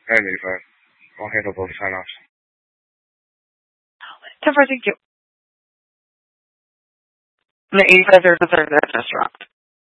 And 85. I'll handle both sign-offs. 10-4, thank you. The 85, there's a third that just dropped.